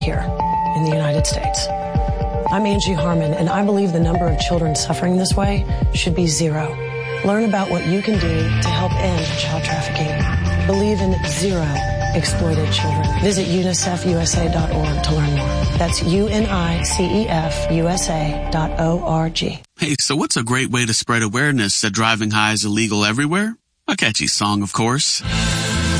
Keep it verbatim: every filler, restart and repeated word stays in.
here in the United States. I'm Angie Harmon, and I believe the number of children suffering this way should be zero. Learn about what you can do to help end child trafficking. Believe in zero exploited children. Visit unicef u s a dot org to learn more. That's U N I C E F U S A dot O R G. Hey, so what's a great way to spread awareness that driving high is illegal everywhere? A catchy song, of course.